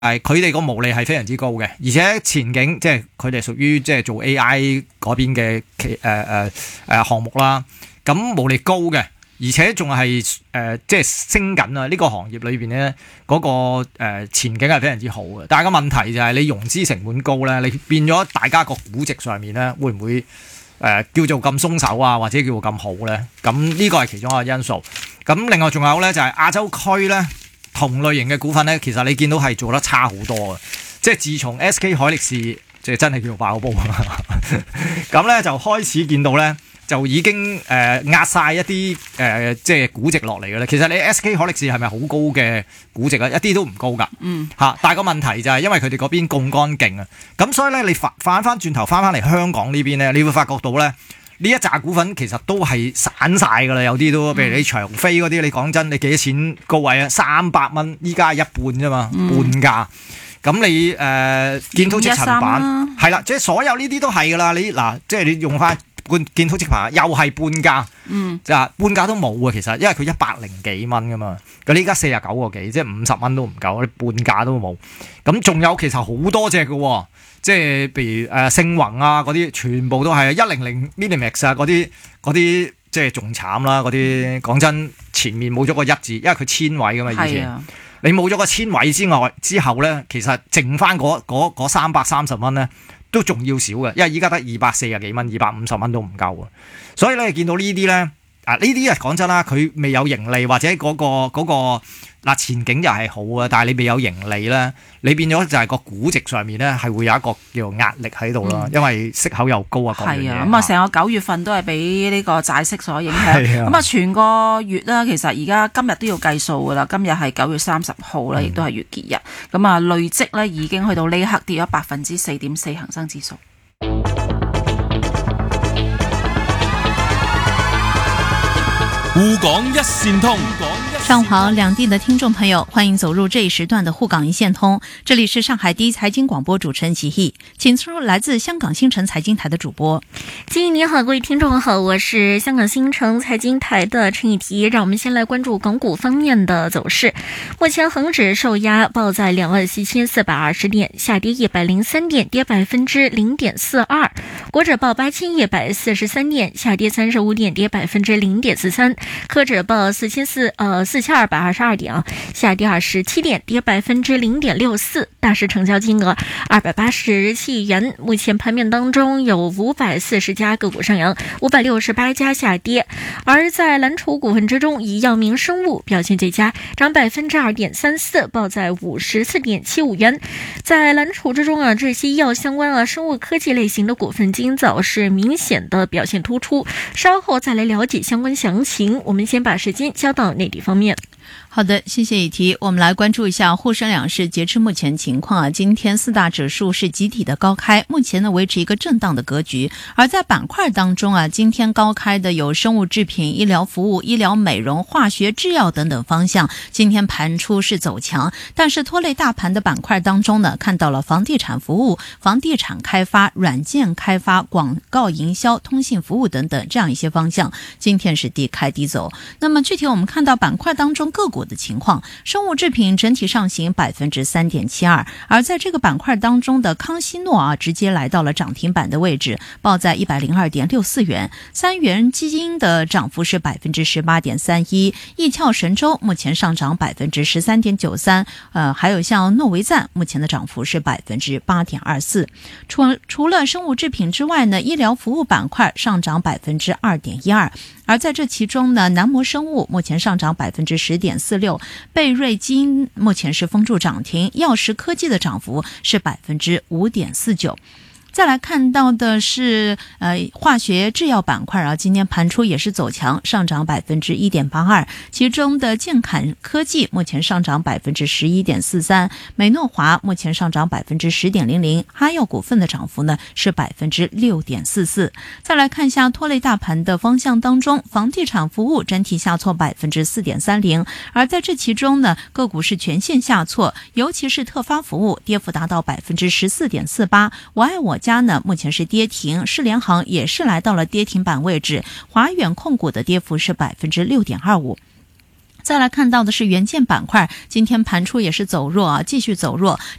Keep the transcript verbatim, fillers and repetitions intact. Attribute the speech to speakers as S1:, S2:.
S1: 係佢哋個毛利係非常之高嘅，而且前景即係佢哋屬於即係做 A I 嗰邊嘅誒誒誒項目啦，咁毛利高嘅，而且仲係誒即係升緊啊！呢個行業裏邊咧嗰個誒前景係非常之好嘅，但係個問題就係你融資成本高咧，你變咗大家個估值上面咧會唔會誒、呃、叫做咁鬆手啊，或者叫做咁好咧？咁呢個係其中一個因素。咁另外仲有咧就係亞洲區咧。同類型嘅股份咧，其實你見到係做得差好多嘅，即係自從 S K 海力士即係真係叫做爆煲，咁咧就開始見到咧就已經誒、呃、壓晒一啲誒、呃、即係估值落嚟嘅咧。其實你 S K 海力士係咪好高嘅估值啊？一啲都唔高㗎，嗯嚇。但係個問題就係因為佢哋嗰邊槓桿勁啊，咁所以咧你反反翻轉頭翻翻嚟香港呢邊咧，你會發覺到咧。呢一紮股份其實都係散晒㗎啦，有啲都，譬如你長飛嗰啲，你講真，你幾多錢高位啊？三百蚊，依家係一半啫嘛，嗯、半價。咁你誒、呃、建滔積層板係啦，即係所有呢啲都係㗎啦。你嗱，即係你用翻建建滔積層板，又係半價，嗯，就係半價都冇啊。其實因為佢一百零幾蚊㗎嘛，佢呢家四十九個幾，即係五十蚊都唔夠，你半價都冇。咁仲有其實好多隻㗎喎。即係譬如誒星宏啊嗰啲，全部都係一零零 Millimax 啊嗰啲嗰啲，即係仲慘啦嗰啲。講真，前面冇咗個一字，因為佢千位噶嘛以前。啊、你冇咗個千位之外之後咧，其實剩翻嗰三百三十蚊咧，都仲要少嘅，因為依家得二百四十幾蚊，二百五十蚊都唔夠啊。所以咧，見到呢啲咧，啊呢啲啊講真啦，佢未有盈利或者嗰、嗰個嗰、嗰個嗱前景又係好啊，但係你未有盈利咧，你變咗就係個估值上面咧係會有一個叫做壓力喺度啦，嗯、因為息口又高啊，各樣嘢。係啊，咁啊成個九月份都係俾呢個債息所影響。咁啊全個月啦，其實而家今日都要計數噶啦，今日係九月三十號啦，亦都係月結日。咁啊、嗯、累積咧已經去到呢刻跌咗百分之四點四恆生指數。
S2: 滬港一線通。
S3: 上港两地的听众朋友，欢迎走入这一时段的沪港一线通。这里是上海第一财经广播主持人齐毅，请出来自香港新城财经台的主播。
S4: 齐毅你好，各位听众好，我是香港新城财经台的陈以提。让我们先来关注港股方面的走势。目前恒指受压，报在两万四千四百二十点，下跌一百零三点，跌百分之零点四二。国指报八千一百四十三点，下跌三十五点，跌百分之零点四三。科指报四千四呃四千二百二十二点啊，下跌二十七点，跌百分之零点六四。大市成交金额二百八十七亿元。目前盘面当中有五百四十家个股上扬，五百六十八家下跌。而在蓝筹股份之中，以药明生物表现最佳，涨百分之二点三四，报在五十四点七五元。在蓝筹之中啊，这些医药相关啊、生物科技类型的股份今早是明显的表现突出。稍后再来了解相关详情。我们先把时间交到内地方面。
S3: 好的，谢谢以提。我们来关注一下沪深两市截至目前情况啊。今天四大指数是集体的高开，目前呢维持一个震荡的格局。而在板块当中啊，今天高开的有生物制品、医疗服务、医疗美容、化学制药等等方向，今天盘出是走强。但是拖累大盘的板块当中呢，看到了房地产服务、房地产开发、软件开发、广告营销、通信服务等等这样一些方向，今天是低开低走。那么具体我们看到板块当中个股的情况，生物制品整体上行百分之三点七二，而在这个板块当中的康希诺啊，直接来到了涨停板的位置，报在一百零二点六四元。三元基金的涨幅是百分之十八点三一，易俏神州目前上涨百分之十三点九三，呃，还有像诺维赞目前的涨幅是百分之八点二四。除除了生物制品之外呢，医疗服务板块上涨百分之二点一二。而在这其中呢，南摩生物目前上涨百分之十点四六，贝瑞基因目前是封住涨停，药石科技的涨幅是百分之五点四九。再来看到的是呃化学制药板块啊，今天盘出也是走强，上涨百分之一点八二，其中的健侃科技目前上涨百分之十一点四三，美诺华目前上涨百分之十点零零，哈药股份的涨幅呢是百分之六点四四。再来看一下拖累大盘的方向当中，房地产服务整体下挫百分之四点三零，而在这其中呢，个股是全线下挫，尤其是特发服务跌幅达到百分之十四点四八，我爱我家呢目前是跌停，世联行也是来到了跌停板位置，华远控股的跌幅是百分之六点二五。再来看到的是元件板块，今天盘出也是走弱啊，继续走弱，